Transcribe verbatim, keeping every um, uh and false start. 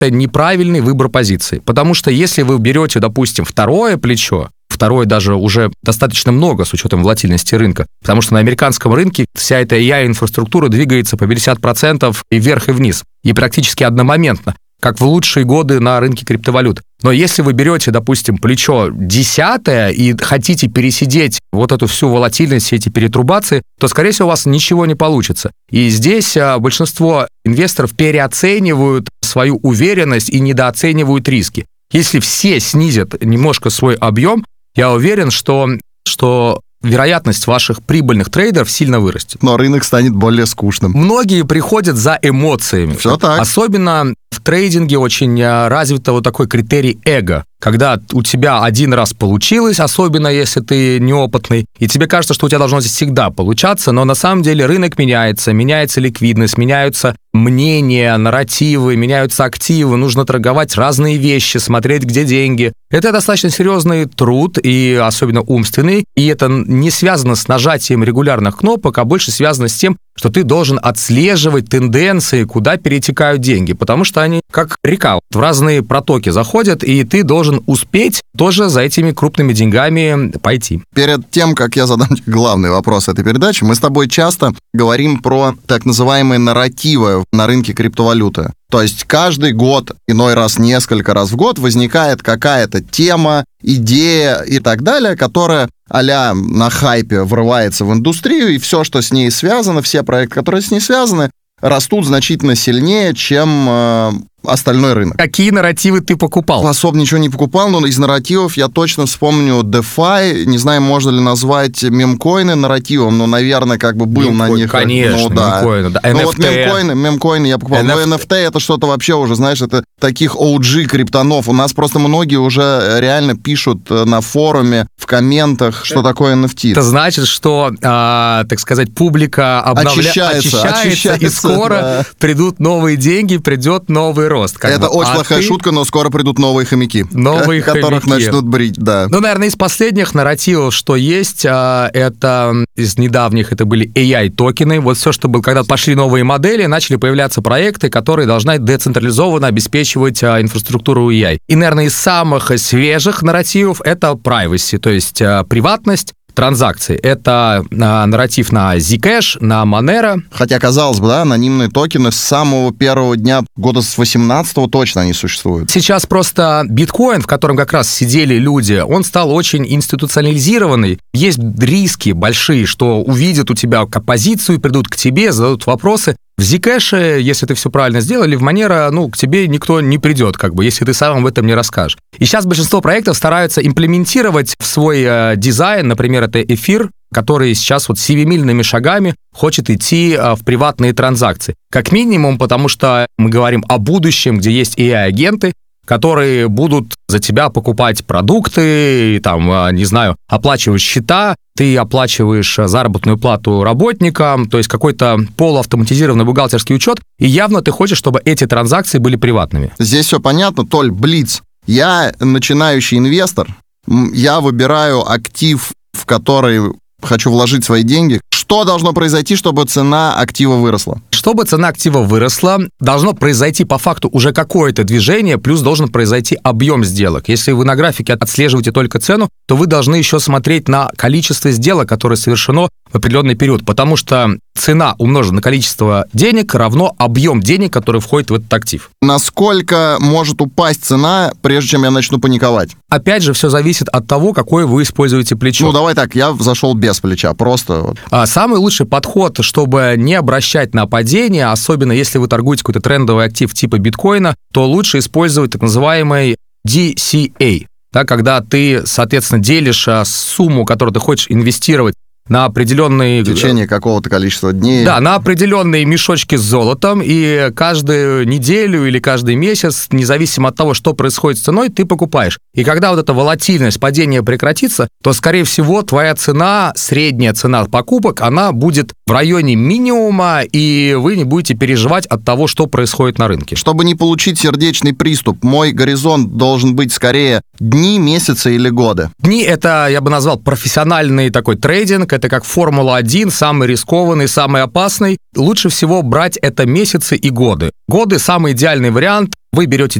это неправильный выбор позиции. Потому что если вы берете, допустим, второе плечо, второе даже уже достаточно много с учетом волатильности рынка, потому что на американском рынке вся эта эй ай-инфраструктура двигается по пятьдесят процентов и вверх, и вниз, и практически одномоментно, как в лучшие годы на рынке криптовалют. Но если вы берете, допустим, плечо десятое и хотите пересидеть вот эту всю волатильность, все эти перетрубации, то, скорее всего, у вас ничего не получится. И здесь а, большинство инвесторов переоценивают свою уверенность и недооценивают риски. Если все снизят немножко свой объем, я уверен, что, что вероятность ваших прибыльных трейдеров сильно вырастет. Но рынок станет более скучным. Многие приходят за эмоциями. Все так. Особенно в трейдинге очень развит вот такой критерий эго. Когда у тебя один раз получилось, особенно если ты неопытный, и тебе кажется, что у тебя должно здесь всегда получаться, но на самом деле рынок меняется, меняется ликвидность, меняются мнения, нарративы, меняются активы, нужно торговать разные вещи, смотреть, где деньги. Это достаточно серьезный труд, и особенно умственный, и это не связано с нажатием регулярных кнопок, а больше связано с тем, что ты должен отслеживать тенденции, куда перетекают деньги, потому что они как река в разные протоки заходят, и ты должен успеть тоже за этими крупными деньгами пойти. Перед тем, как я задам тебе главный вопрос этой передачи, мы с тобой часто говорим про так называемые нарративы на рынке криптовалюты. То есть каждый год, иной раз несколько раз в год, возникает какая-то тема, идея и так далее, которая а-ля на хайпе врывается в индустрию, и все, что с ней связано, все проекты, которые с ней связаны, растут значительно сильнее, чем э, остальной рынок. Какие нарративы ты покупал? Особо ничего не покупал, но из нарративов я точно вспомню DeFi. Не знаю, можно ли назвать мемкоины нарративом, но, наверное, как бы был Мемкоин, на них... конечно, ну, да. мемкоины, да. Ну, вот мемкоины, мемкоины я покупал. эн эф ти. Но эн эф ти это что-то вообще уже, знаешь, это таких о джи криптонов. У нас просто многие уже реально пишут на форуме, в комментах, что такое эн эф ти. Это значит, что, а, так сказать, публика обновля... очищается, очищается, очищается, и скоро да. придут новые деньги, придет новый рост. Как это бы. очень а плохая ты... шутка, но скоро придут новые хомяки, новые которых хомяки. начнут брить, да. Ну, наверное, из последних нарративов, что есть, это из недавних, это были эй ай-токены. Вот все, что было, когда пошли новые модели, начали появляться проекты, которые должны децентрализованно обеспечивать инфраструктуру эй ай. И, наверное, из самых свежих нарративов это privacy, то есть приватность, транзакции. Это а, нарратив на Zcash, на Monero. Хотя, казалось бы, да, анонимные токены с самого первого дня года с восемнадцатого точно они существуют. Сейчас просто биткоин, в котором как раз сидели люди, он стал очень институционализированный. Есть риски большие, что увидят у тебя позицию, придут к тебе, зададут вопросы. В Zcash, если ты все правильно сделал, или в Monero, ну, к тебе никто не придет, как бы, если ты сам об этом не расскажешь. И сейчас большинство проектов стараются имплементировать в свой э, дизайн, например, это эфир, который сейчас вот семимильными шагами хочет идти э, в приватные транзакции. Как минимум, потому что мы говорим о будущем, где есть эй ай-агенты, которые будут за тебя покупать продукты, там, не знаю, оплачивать счета, ты оплачиваешь заработную плату работникам, то есть какой-то полуавтоматизированный бухгалтерский учет, и явно ты хочешь, чтобы эти транзакции были приватными. Здесь все понятно, Толь, блиц. Я начинающий инвестор, я выбираю актив, в который хочу вложить свои деньги. Что должно произойти, чтобы цена актива выросла? Чтобы цена актива выросла, должно произойти по факту уже какое-то движение, плюс должен произойти объем сделок. Если вы на графике отслеживаете только цену, то вы должны еще смотреть на количество сделок, которое совершено в определенный период, потому что цена умножена на количество денег равно объем денег, который входит в этот актив. Насколько может упасть цена, прежде чем я начну паниковать? Опять же, все зависит от того, какое вы используете плечо. Ну, давай так, я зашел без плеча, просто... А самый лучший подход, чтобы не обращать на падение, особенно если вы торгуете какой-то трендовый актив типа биткоина, то лучше использовать так называемый ди си эй, да, когда ты, соответственно, делишь сумму, которую ты хочешь инвестировать, на определенные... В течение какого-то количества дней. Да, на определенные мешочки с золотом, и каждую неделю или каждый месяц, независимо от того, что происходит с ценой, ты покупаешь. И когда вот эта волатильность, падение прекратится, то, скорее всего, твоя цена, средняя цена покупок, она будет в районе минимума, и вы не будете переживать от того, что происходит на рынке. Чтобы не получить сердечный приступ, мой горизонт должен быть скорее дни, месяцы или годы. Дни — это, я бы назвал, профессиональный такой трейдинг, это как Формула один, самый рискованный, самый опасный. Лучше всего брать это месяцы и годы. Годы — самый идеальный вариант. Вы берете